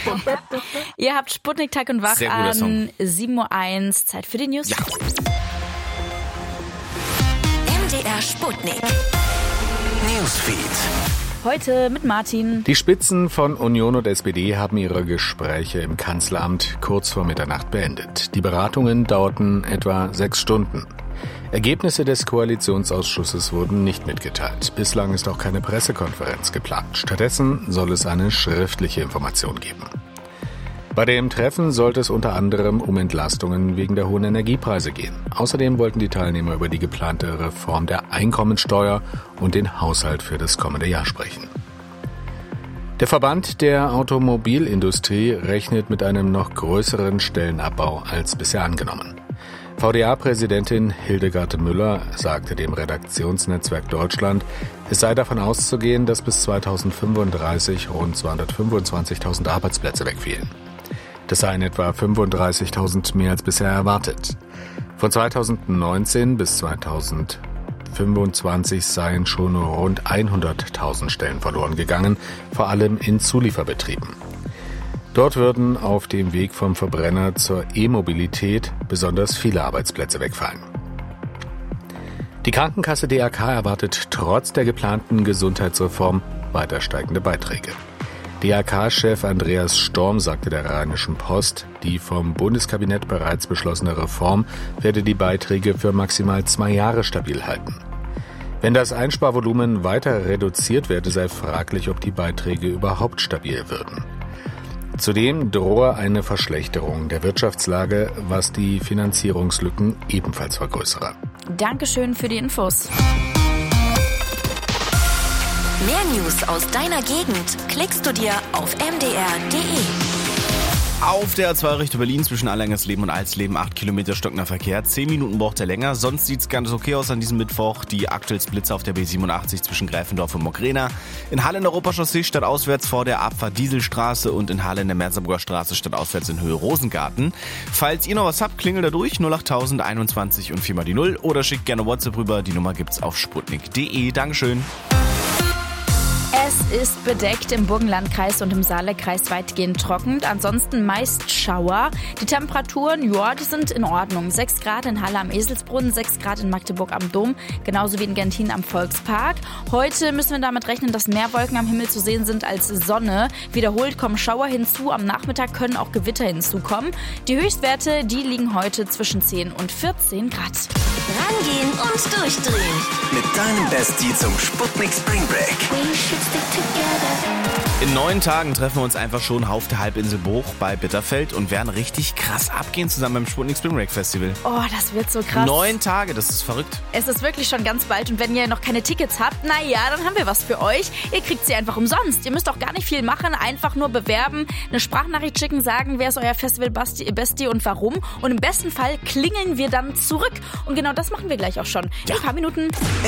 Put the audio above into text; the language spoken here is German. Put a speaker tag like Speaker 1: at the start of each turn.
Speaker 1: Ihr habt Sputnik Tag und Wach an 7:01 Uhr. Zeit für die News.
Speaker 2: Ja.
Speaker 3: MDR Sputnik Newsfeed.
Speaker 1: Heute mit Martin.
Speaker 2: Die Spitzen von Union und SPD haben ihre Gespräche im Kanzleramt kurz vor Mitternacht beendet. Die Beratungen dauerten etwa 6 Stunden. Ergebnisse des Koalitionsausschusses wurden nicht mitgeteilt. Bislang ist auch keine Pressekonferenz geplant. Stattdessen soll es eine schriftliche Information geben. Bei dem Treffen sollte es unter anderem um Entlastungen wegen der hohen Energiepreise gehen. Außerdem wollten die Teilnehmer über die geplante Reform der Einkommensteuer und den Haushalt für das kommende Jahr sprechen. Der Verband der Automobilindustrie rechnet mit einem noch größeren Stellenabbau als bisher angenommen. VDA-Präsidentin Hildegard Müller sagte dem Redaktionsnetzwerk Deutschland, es sei davon auszugehen, dass bis 2035 rund 225.000 Arbeitsplätze wegfielen. Das seien etwa 35.000 mehr als bisher erwartet. Von 2019 bis 2025 seien schon rund 100.000 Stellen verloren gegangen, vor allem in Zulieferbetrieben. Dort würden auf dem Weg vom Verbrenner zur E-Mobilität besonders viele Arbeitsplätze wegfallen. Die Krankenkasse DRK erwartet trotz der geplanten Gesundheitsreform weiter steigende Beiträge. DRK-Chef Andreas Storm sagte der Rheinischen Post, die vom Bundeskabinett bereits beschlossene Reform werde die Beiträge für maximal 2 Jahre stabil halten. Wenn das Einsparvolumen weiter reduziert werde, sei fraglich, ob die Beiträge überhaupt stabil würden. Zudem drohe eine Verschlechterung der Wirtschaftslage, was die Finanzierungslücken ebenfalls vergrößere.
Speaker 1: Dankeschön für die Infos.
Speaker 3: Mehr News aus deiner Gegend klickst du dir auf mdr.de.
Speaker 4: Auf der A2 Richtung Berlin zwischen Allerleben und Alsleben 8 Kilometer stockender Verkehr. 10 Minuten braucht er länger. Sonst sieht's ganz okay aus an diesem Mittwoch. Die Aktuellsblitze auf der B87 zwischen Greifendorf und Mogrena. In Halle in der Europachaussee stadtauswärts vor der Abfahrt Dieselstraße und in Halle in der Merseburger Straße stadtauswärts in Höhe Rosengarten. Falls ihr noch was habt, klingelt da durch 08000 21 und 4 mal die 0 oder schickt gerne WhatsApp rüber. Die Nummer gibt's auf sputnik.de. Dankeschön.
Speaker 1: Es ist bedeckt im Burgenlandkreis und im Saale-Kreis weitgehend trocken. Ansonsten meist Schauer. Die Temperaturen, die sind in Ordnung. 6 Grad in Halle am Eselsbrunnen, 6 Grad in Magdeburg am Dom, genauso wie in Gentin am Volkspark. Heute müssen wir damit rechnen, dass mehr Wolken am Himmel zu sehen sind als Sonne. Wiederholt kommen Schauer hinzu. Am Nachmittag können auch Gewitter hinzukommen. Die Höchstwerte, die liegen heute zwischen 10 und 14 Grad.
Speaker 3: Rangehen und durchdrehen.
Speaker 5: Mit deinem Bestie zum Sputnik Spring Break.
Speaker 4: In 9 Tagen treffen wir uns einfach schon auf der Halbinsel Bruch bei Bitterfeld und werden richtig krass abgehen zusammen beim Sputnik Spring Break Festival.
Speaker 1: Oh, das wird so krass.
Speaker 4: 9 Tage, das ist verrückt.
Speaker 1: Es ist wirklich schon ganz bald und wenn ihr noch keine Tickets habt, dann haben wir was für euch. Ihr kriegt sie einfach umsonst. Ihr müsst auch gar nicht viel machen, einfach nur bewerben, eine Sprachnachricht schicken, sagen, wer ist euer Festival Bestie und warum. Und im besten Fall klingeln wir dann zurück. Und genau das machen wir gleich auch schon. In ein paar Minuten.